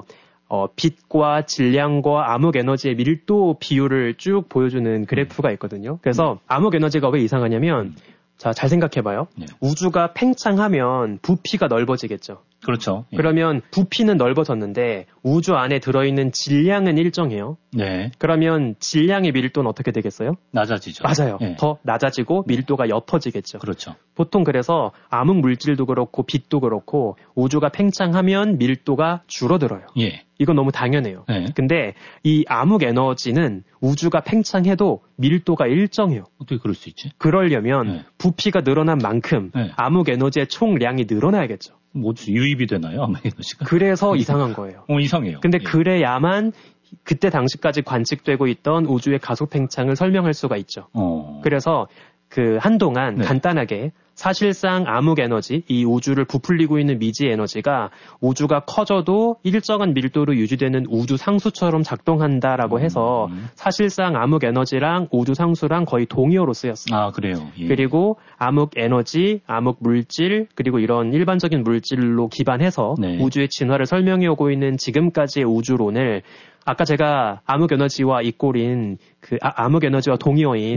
빛과 질량과 암흑 에너지의 밀도 비율을 쭉 보여주는 그래프가 있거든요. 그래서 암흑 에너지가 왜 이상하냐면 자, 잘 생각해봐요. 네. 우주가 팽창하면 부피가 넓어지겠죠. 그렇죠. 예. 그러면 부피는 넓어졌는데 우주 안에 들어있는 질량은 일정해요. 네. 그러면 질량의 밀도는 어떻게 되겠어요? 낮아지죠. 맞아요. 예. 더 낮아지고 밀도가 옅어지겠죠. 그렇죠. 보통 그래서 암흑 물질도 그렇고 빛도 그렇고 우주가 팽창하면 밀도가 줄어들어요. 예. 이건 너무 당연해요. 예. 근데 이 암흑 에너지는 우주가 팽창해도 밀도가 일정해요. 어떻게 그럴 수 있지? 그러려면 예. 부피가 늘어난 만큼 예. 암흑 에너지의 총량이 늘어나야겠죠. 뭐지? 유입이 되나요? 암흑 에너지가? 그래서 이상한 거예요. 이상해요. 근데 예. 그래야만 그때 당시까지 관측되고 있던 우주의 가속 팽창을 설명할 수가 있죠. 그래서 그 한동안 네. 간단하게 사실상 암흑 에너지, 이 우주를 부풀리고 있는 미지 에너지가 우주가 커져도 일정한 밀도로 유지되는 우주 상수처럼 작동한다라고 해서 사실상 암흑 에너지랑 우주 상수랑 거의 동의어로 쓰였어요. 아, 그래요? 예. 그리고 암흑 에너지, 암흑 물질, 그리고 이런 일반적인 물질로 기반해서 네. 우주의 진화를 설명해 오고 있는 지금까지의 우주론을 아까 제가 암흑 에너지와 이꼴인 그 암흑 에너지와 동의어인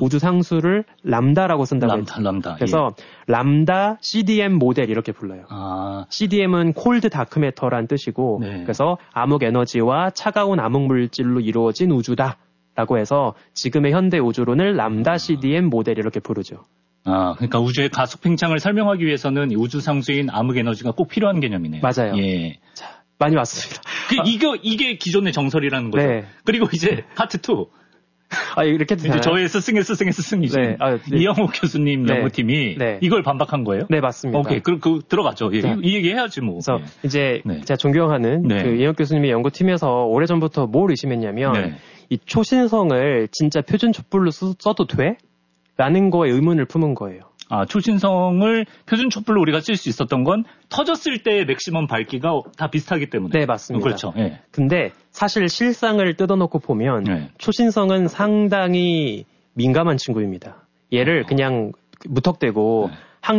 우주상수를 람다라고 쓴다고 했죠. 람다. 그래서 예. 람다 CDM 모델 이렇게 불러요. 아. CDM은 콜드 다크 매터란 뜻이고 네. 그래서 암흑 에너지와 차가운 암흑 물질로 이루어진 우주다라고 해서 지금의 현대 우주론을 람다 CDM 모델 이렇게 부르죠. 아, 그러니까 우주의 가속 팽창을 설명하기 위해서는 우주상수인 암흑 에너지가 꼭 필요한 개념이네요. 맞아요. 예. 자, 많이 왔습니다. 이게 기존의 정설이라는 거죠. 네. 그리고 이제 파트 2. 아, 이렇게 이제 저의 스승이죠. 네. 이영호 교수님 네. 연구팀이 네. 이걸 반박한 거예요? 네, 맞습니다. 오케이. 그 들어갔죠. 예. 이 얘기 해야지 뭐. 그래서 예. 이제 제가 존경하는 네. 그 이영호 교수님의 연구팀에서 오래전부터 뭘 의심했냐면 네. 이 초신성을 진짜 표준 촛불로 써도 돼? 라는 거에 의문을 품은 거예요. 아, 초신성을 표준 촛불로 우리가 쓸 수 있었던 건 터졌을 때의 맥시멈 밝기가 다 비슷하기 때문에. 네, 맞습니다. 그렇죠. 예. 근데 사실 실상을 뜯어놓고 보면 네. 초신성은 상당히 민감한 친구입니다. 얘를 그냥 무턱대고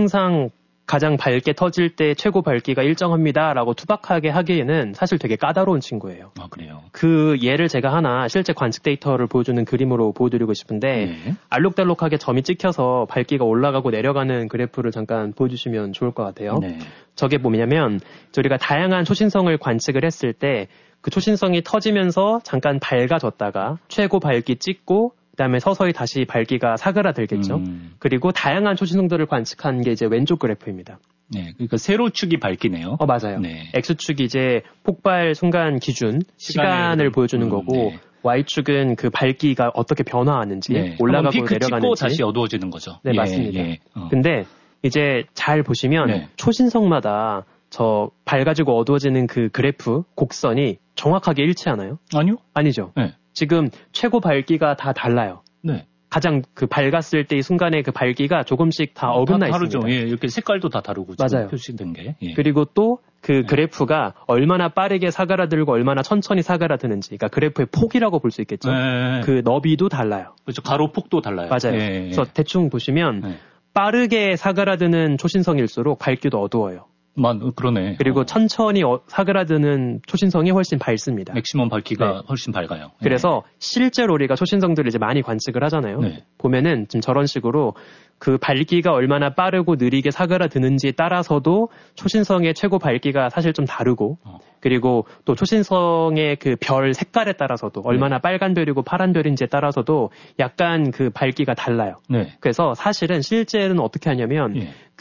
항상 가장 밝게 터질 때 최고 밝기가 일정합니다라고 투박하게 하기에는 사실 되게 까다로운 친구예요. 아, 그래요? 그 예를 제가 하나 실제 관측 데이터를 보여주는 그림으로 보여드리고 싶은데 네. 알록달록하게 점이 찍혀서 밝기가 올라가고 내려가는 그래프를 잠깐 보여주시면 좋을 것 같아요. 네. 저게 뭐냐면 우리가 다양한 초신성을 관측을 했을 때 그 초신성이 터지면서 잠깐 밝아졌다가 최고 밝기 찍고 그다음에 서서히 다시 밝기가 사그라들겠죠. 그리고 다양한 초신성들을 관측한 게 이제 왼쪽 그래프입니다. 네, 그러니까 세로축이 밝기네요. 맞아요. 네. X축이 이제 폭발 순간 기준 시간을 보여주는 거고 네. Y축은 그 밝기가 어떻게 변화하는지 네. 올라가고 피크 내려가는지 찍고 다시 어두워지는 거죠. 네, 예, 맞습니다. 예. 근데 이제 잘 보시면 네. 초신성마다 저 밝아지고 어두워지는 그 그래프 곡선이 정확하게 일치하나요? 아니요. 아니죠. 네. 지금 최고 밝기가 다 달라요. 네. 가장 그 밝았을 때 이 순간에 그 밝기가 조금씩 다 어긋나 다르죠. 있습니다. 예, 이렇게 색깔도 다 다르고 맞아요. 표시된 게. 예. 그리고 또 그 그래프가 얼마나 빠르게 사그라들고 얼마나 천천히 사그라드는지, 그러니까 그래프의 폭이라고 볼 수 있겠죠. 네. 그 너비도 달라요. 그렇죠. 가로폭도 달라요. 맞아요. 예, 예. 그래서 대충 보시면 빠르게 사그라드는 초신성일수록 밝기도 어두워요. 그러네. 그리고 천천히 사그라드는 초신성이 훨씬 밝습니다. 맥시멈 밝기가 훨씬 밝아요. 그래서 실제로 우리가 초신성들을 이제 많이 관측을 하잖아요. 네. 보면은 지금 저런 식으로 그 밝기가 얼마나 빠르고 느리게 사그라드는지에 따라서도 초신성의 최고 밝기가 사실 좀 다르고 그리고 또 초신성의 그 별 색깔에 따라서도 얼마나 빨간 별이고 파란 별인지에 따라서도 약간 그 밝기가 달라요. 네. 그래서 사실은 실제는 어떻게 하냐면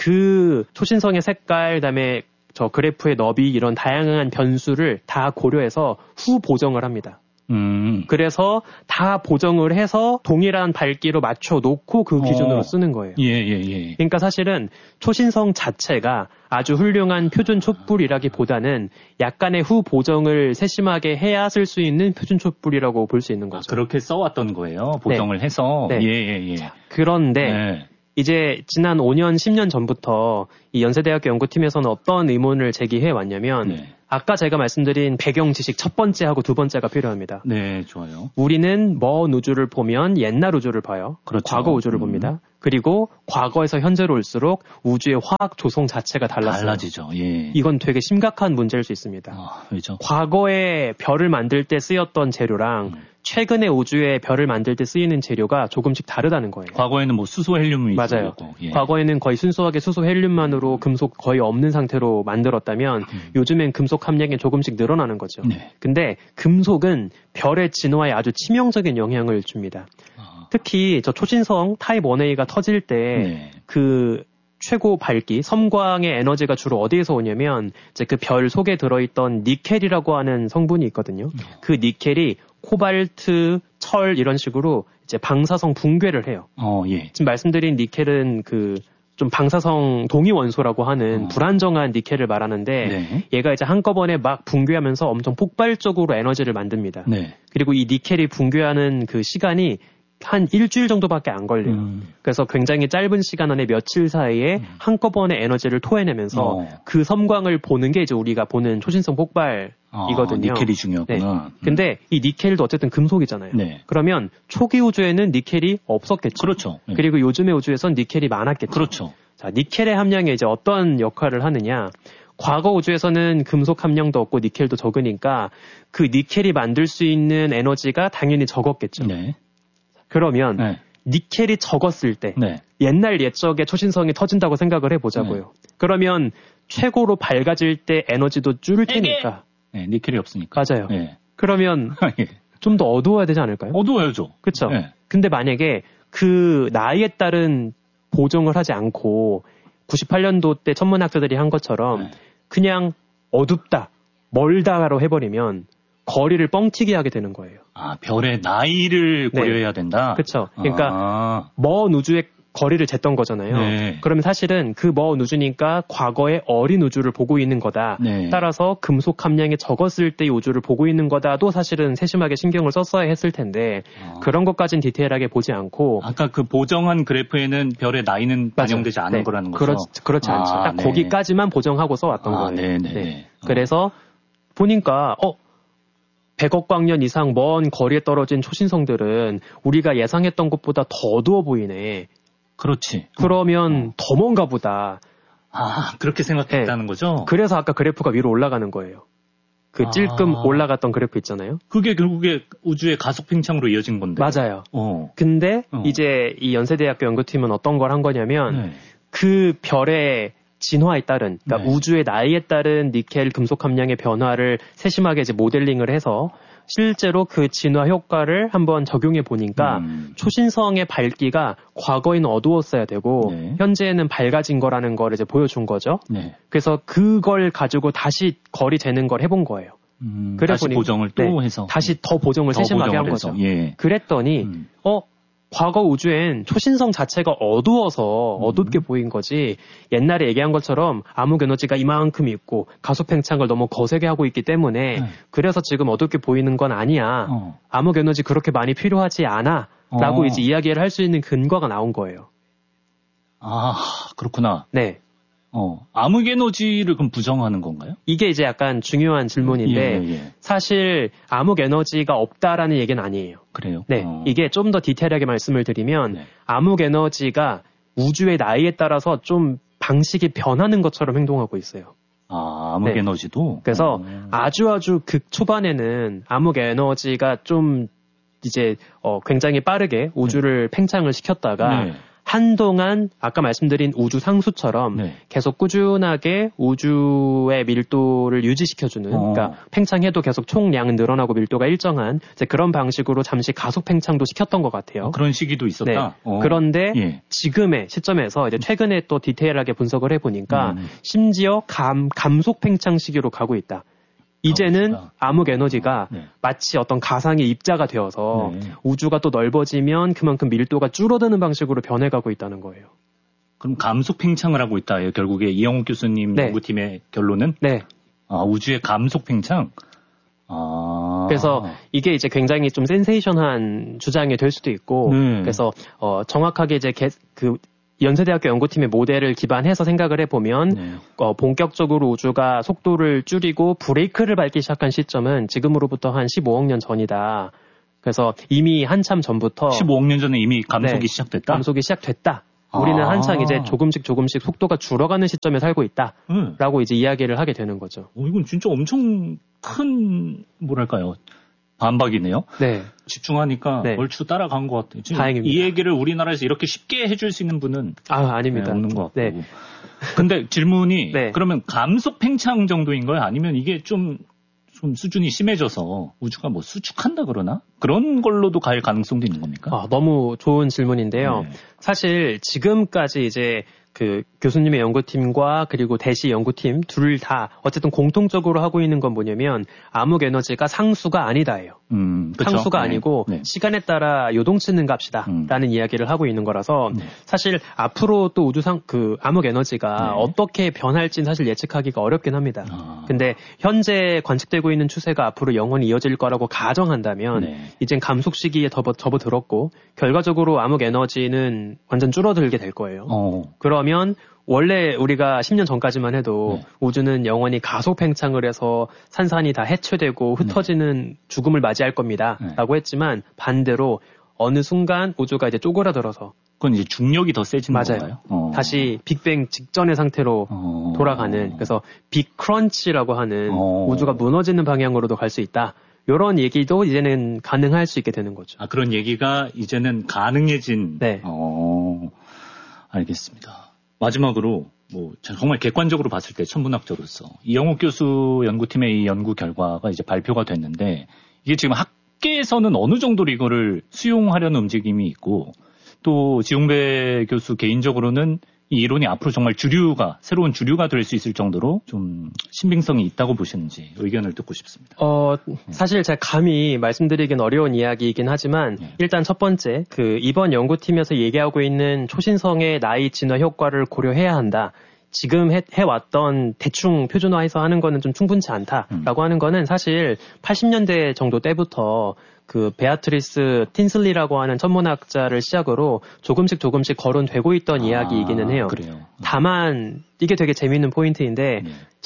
그 초신성의 색깔 그다음에 저 그래프의 너비 이런 다양한 변수를 다 고려해서 후 보정을 합니다. 그래서 다 보정을 해서 동일한 밝기로 맞춰 놓고 그 기준으로 쓰는 거예요. 예. 그러니까 사실은 초신성 자체가 아주 훌륭한 표준 촛불이라기보다는 약간의 후 보정을 세심하게 해야 쓸 수 있는 표준 촛불이라고 볼 수 있는 거죠. 그렇게 써왔던 거예요. 보정을 해서. 네. 예. 그런데 이제 지난 5년, 10년 전부터 이 연세대학교 연구팀에서는 어떤 의문을 제기해 왔냐면 아까 제가 말씀드린 배경 지식 첫 번째하고 두 번째가 필요합니다. 네, 좋아요. 우리는 먼 우주를 보면 옛날 우주를 봐요. 그렇죠. 과거 우주를 봅니다. 그리고 과거에서 현재로 올수록 우주의 화학 조성 자체가 달라지죠. 예. 이건 되게 심각한 문제일 수 있습니다. 왜죠? 과거에 별을 만들 때 쓰였던 재료랑 최근에 우주에 별을 만들 때 쓰이는 재료가 조금씩 다르다는 거예요. 과거에는 뭐 수소 헬륨이 맞아요. 있었고, 예. 과거에는 거의 순수하게 수소 헬륨만으로 금속 거의 없는 상태로 만들었다면 요즘엔 금속 함량이 조금씩 늘어나는 거죠. 네. 근데 금속은 별의 진화에 아주 치명적인 영향을 줍니다. 특히 저 초신성 타입 1A가 터질 때 그 최고 밝기, 섬광의 에너지가 주로 어디에서 오냐면 이제 그 별 속에 들어있던 니켈이라고 하는 성분이 있거든요. 그 니켈이 코발트, 철 이런 식으로 이제 방사성 붕괴를 해요. 예. 지금 말씀드린 니켈은 그 좀 방사성 동위 원소라고 하는 불안정한 니켈을 말하는데 얘가 이제 한꺼번에 막 붕괴하면서 엄청 폭발적으로 에너지를 만듭니다. 그리고 이 니켈이 붕괴하는 그 시간이 한 일주일 정도밖에 안 걸려요. 그래서 굉장히 짧은 시간 안에 며칠 사이에 한꺼번에 에너지를 토해내면서 그 섬광을 보는 게 이제 우리가 보는 초신성 폭발이거든요. 니켈이 중요하구나. 근데 이 니켈도 어쨌든 금속이잖아요. 그러면 초기 우주에는 니켈이 없었겠죠. 그렇죠. 그리고 요즘의 우주에선 니켈이 많았겠죠. 그렇죠. 자, 니켈의 함량이 이제 어떤 역할을 하느냐. 과거 우주에서는 금속 함량도 없고 니켈도 적으니까 그 니켈이 만들 수 있는 에너지가 당연히 적었겠죠. 그러면 니켈이 적었을 때 옛날 옛적의 초신성이 터진다고 생각을 해보자고요. 그러면 최고로 밝아질 때 에너지도 줄을 테니까. 니켈이 없으니까. 맞아요. 그러면 좀 더 어두워야 되지 않을까요? 어두워야죠. 그렇죠. 근데 만약에 그 나이에 따른 보정을 하지 않고 98년도 때 천문학자들이 한 것처럼 그냥 어둡다, 멀다로 해버리면 거리를 뻥튀기 하게 되는 거예요. 별의 나이를 고려해야 된다? 그렇죠. 그러니까 먼 우주의 거리를 쟀던 거잖아요. 그러면 사실은 그 먼 우주니까 과거의 어린 우주를 보고 있는 거다. 따라서 금속 함량이 적었을 때의 우주를 보고 있는 거다도 사실은 세심하게 신경을 썼어야 했을 텐데 그런 것까지는 디테일하게 보지 않고 아까 그 보정한 그래프에는 별의 나이는 반영되지 않은 거라는 거죠? 그렇지 않죠. 딱 거기까지만 보정하고 써왔던 거예요. 그래서 보니까 100억 광년 이상 먼 거리에 떨어진 초신성들은 우리가 예상했던 것보다 더 어두워 보이네. 그렇지. 그러면 더 먼가 보다. 그렇게 생각했다는 거죠? 그래서 아까 그래프가 위로 올라가는 거예요. 그 찔끔 올라갔던 그래프 있잖아요. 그게 결국에 우주의 가속 팽창으로 이어진 건데. 맞아요. 근데 이제 이 연세대학교 연구팀은 어떤 걸 한 거냐면 그 별의 진화에 따른, 그러니까 우주의 나이에 따른 니켈 금속 함량의 변화를 세심하게 이제 모델링을 해서 실제로 그 진화 효과를 한번 적용해 보니까 초신성의 밝기가 과거에는 어두웠어야 되고 현재에는 밝아진 거라는 걸 이제 보여준 거죠. 그래서 그걸 가지고 다시 거리 재는 걸 해본 거예요. 그래 다시 보정을 또 해서 다시 더 보정을 세심하게 한 거죠. 그랬더니 과거 우주엔 초신성 자체가 어두워서 어둡게 보인 거지 옛날에 얘기한 것처럼 암흑 에너지가 이만큼 있고 가속 팽창을 너무 거세게 하고 있기 때문에 그래서 지금 어둡게 보이는 건 아니야. 암흑 에너지 그렇게 많이 필요하지 않아. 라고 이제 이야기를 할 수 있는 근거가 나온 거예요. 그렇구나. 네. 암흑 에너지를 그럼 부정하는 건가요? 이게 이제 약간 중요한 질문인데 사실 암흑 에너지가 없다라는 얘기는 아니에요. 그래요? 네. 이게 좀 더 디테일하게 말씀을 드리면 암흑 에너지가 우주의 나이에 따라서 좀 방식이 변하는 것처럼 행동하고 있어요. 암흑 에너지도? 그래서 아주 극 초반에는 암흑 에너지가 좀 이제 굉장히 빠르게 우주를 팽창을 시켰다가 한동안 아까 말씀드린 우주 상수처럼 계속 꾸준하게 우주의 밀도를 유지시켜주는 그러니까 팽창해도 계속 총량은 늘어나고 밀도가 일정한 이제 그런 방식으로 잠시 가속 팽창도 시켰던 것 같아요. 그런 시기도 있었다? 그런데 지금의 시점에서 이제 최근에 또 디테일하게 분석을 해보니까 심지어 감속 팽창 시기로 가고 있다. 이제는 암흑 에너지가 마치 어떤 가상의 입자가 되어서 우주가 또 넓어지면 그만큼 밀도가 줄어드는 방식으로 변해가고 있다는 거예요. 그럼 감속 팽창을 하고 있다예요. 결국에 이영욱 교수님 연구팀의 결론은? 네. 우주의 감속 팽창? 그래서 이게 이제 굉장히 좀 센세이션한 주장이 될 수도 있고, 그래서 정확하게 이제 연세대학교 연구팀의 모델을 기반해서 생각을 해보면 본격적으로 우주가 속도를 줄이고 브레이크를 밟기 시작한 시점은 지금으로부터 한 15억 년 전이다. 그래서 이미 한참 전부터 15억 년 전에 이미 감속이 시작됐다? 감속이 시작됐다. 우리는 한창 이제 조금씩 속도가 줄어가는 시점에 살고 있다. 라고 이제 이야기를 하게 되는 거죠. 이건 진짜 엄청 큰 뭐랄까요. 반박이네요. 네. 집중하니까 얼추 따라간 것 같아요. 다행입니다. 이 얘기를 우리나라에서 이렇게 쉽게 해줄 수 있는 분은 아닙니다. 없는 것 같고. 근데 질문이 그러면 감속 팽창 정도인 거예요? 아니면 이게 좀 수준이 심해져서 우주가 뭐 수축한다 그러나? 그런 걸로도 갈 가능성도 있는 겁니까? 너무 좋은 질문인데요. 사실 지금까지 이제 그 교수님의 연구팀과 그리고 대시 연구팀 둘 다 어쨌든 공통적으로 하고 있는 건 뭐냐면 암흑 에너지가 상수가 아니다예요. 그렇죠? 상수가 아니고 시간에 따라 요동치는 값이다 라는 이야기를 하고 있는 거라서 사실 앞으로 또 우주상 암흑 에너지가 어떻게 변할지는 사실 예측하기가 어렵긴 합니다. 근데 현재 관측되고 있는 추세가 앞으로 영원히 이어질 거라고 가정한다면 이젠 감속 시기에 접어들었고 결과적으로 암흑 에너지는 완전 줄어들게 될 거예요. 그러면 원래 우리가 10년 전까지만 해도 우주는 영원히 가속 팽창을 해서 산산이 다 해체되고 흩어지는 죽음을 맞이할 겁니다. 라고 했지만 반대로 어느 순간 우주가 이제 쪼그라들어서 그건 이제 중력이 더 세지는 건가요? 맞아요. 다시 빅뱅 직전의 상태로 돌아가는 그래서 빅 크런치라고 하는 우주가 무너지는 방향으로도 갈 수 있다. 이런 얘기도 이제는 가능할 수 있게 되는 거죠. 그런 얘기가 이제는 가능해진. 알겠습니다. 마지막으로 정말 객관적으로 봤을 때 천문학자로서 이영욱 교수 연구팀의 이 연구 결과가 이제 발표가 됐는데 이게 지금 학계에서는 어느 정도로 이거를 수용하려는 움직임이 있고 또 지용배 교수 개인적으로는 이 이론이 앞으로 정말 새로운 주류가 될 수 있을 정도로 좀 신빙성이 있다고 보시는지 의견을 듣고 싶습니다. 사실 제가 감히 말씀드리긴 어려운 이야기이긴 하지만 일단 첫 번째, 이번 연구팀에서 얘기하고 있는 초신성의 나이 진화 효과를 고려해야 한다. 지금 해왔던 대충 표준화해서 하는 거는 좀 충분치 않다라고 하는 거는 사실 80년대 정도 때부터 베아트리스 틴슬리라고 하는 천문학자를 시작으로 조금씩 거론되고 있던 이야기이기는 해요. 그래요. 다만 이게 되게 재미있는 포인트인데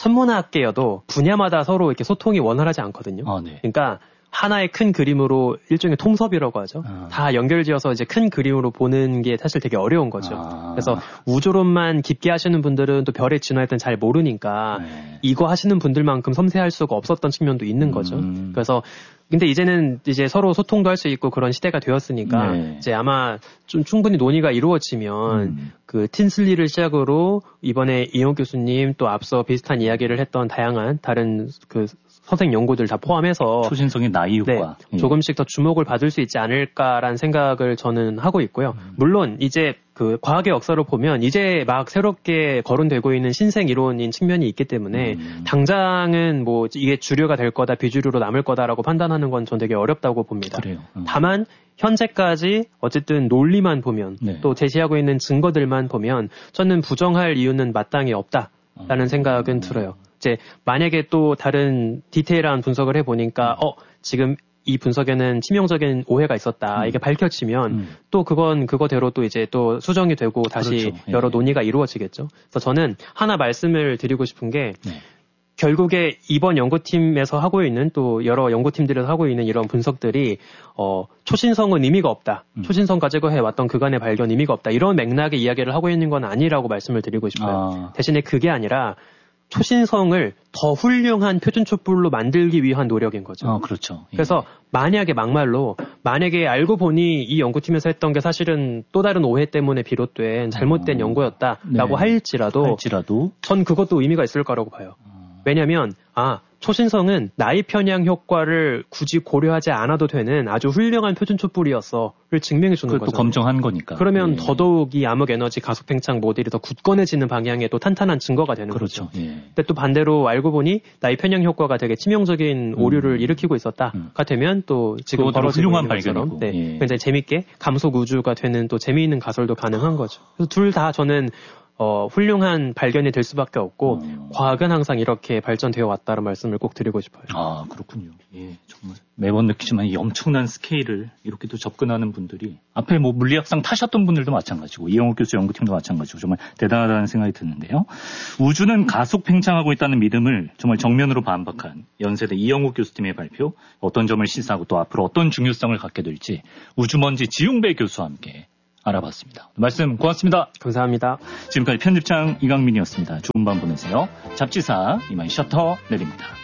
천문학계여도 분야마다 서로 이렇게 소통이 원활하지 않거든요. 그러니까 하나의 큰 그림으로 일종의 통섭이라고 하죠. 다 연결지어서 이제 큰 그림으로 보는 게 사실 되게 어려운 거죠. 그래서 우주론만 깊게 하시는 분들은 또 별의 진화에 대해서 잘 모르니까 이거 하시는 분들만큼 섬세할 수가 없었던 측면도 있는 거죠. 그래서 근데 이제는 이제 서로 소통도 할 수 있고 그런 시대가 되었으니까 이제 아마 좀 충분히 논의가 이루어지면 틴슬리를 시작으로 이번에 이영욱 교수님 또 앞서 비슷한 이야기를 했던 다양한 다른 서생 연구들 다 포함해서 초신성의 나이 효과 조금씩 더 주목을 받을 수 있지 않을까라는 생각을 저는 하고 있고요. 물론 이제 과학의 역사로 보면 이제 막 새롭게 거론되고 있는 신생 이론인 측면이 있기 때문에 당장은 이게 주류가 될 거다, 비주류로 남을 거다라고 판단하는 건 전 되게 어렵다고 봅니다. 그래요. 다만 현재까지 어쨌든 논리만 보면 또 제시하고 있는 증거들만 보면 저는 부정할 이유는 마땅히 없다라는 생각은 들어요. 이제 만약에 또 다른 디테일한 분석을 해보니까 지금 이 분석에는 치명적인 오해가 있었다. 이게 밝혀지면 또 그건 그거대로 또 이제 또 수정이 되고 다시 여러 논의가 이루어지겠죠. 그래서 저는 하나 말씀을 드리고 싶은 게 결국에 이번 연구팀에서 하고 있는 또 여러 연구팀들에서 하고 있는 이런 분석들이 초신성은 의미가 없다. 초신성 가지고 해왔던 그간의 발견 의미가 없다. 이런 맥락의 이야기를 하고 있는 건 아니라고 말씀을 드리고 싶어요. 대신에 그게 아니라 초신성을 더 훌륭한 표준촛불로 만들기 위한 노력인 거죠. 그렇죠. 그래서 만약에 알고 보니 이 연구팀에서 했던 게 사실은 또 다른 오해 때문에 비롯된 잘못된 연구였다라고 할지라도 전 그것도 의미가 있을 거라고 봐요. 왜냐하면 초신성은 나이 편향 효과를 굳이 고려하지 않아도 되는 아주 훌륭한 표준 촛불이었어를 증명해 주는 거죠. 그것도 검증한 거니까. 그러면 더더욱 이 암흑 에너지 가속 팽창 모델이 더 굳건해지는 방향에 또 탄탄한 증거가 되는 그렇죠. 거죠. 근데 또 반대로 알고 보니 나이 편향 효과가 되게 치명적인 오류를 일으키고 있었다가 되면 또 지금 벌어지고 훌륭한 있는 것처럼 발견이고. 굉장히 재밌게 감속 우주가 되는 또 재미있는 가설도 가능한 거죠. 그래서 둘 다 저는 훌륭한 발견이 될 수밖에 없고 과학은 항상 이렇게 발전되어 왔다는 말씀을 꼭 드리고 싶어요. 아, 그렇군요. 예, 정말 매번 느끼지만 이 엄청난 스케일을 이렇게 또 접근하는 분들이 앞에 뭐 물리학상 타셨던 분들도 마찬가지고 이영욱 교수 연구팀도 마찬가지고 정말 대단하다는 생각이 드는데요. 우주는 가속 팽창하고 있다는 믿음을 정말 정면으로 반박한 연세대 이영욱 교수팀의 발표, 어떤 점을 시사하고 또 앞으로 어떤 중요성을 갖게 될지 우주먼지 지용배 교수와 함께 알아봤습니다. 말씀 고맙습니다. 감사합니다. 지금까지 편집장 이강민이었습니다. 좋은 밤 보내세요. 잡지사 이만 셔터 내립니다.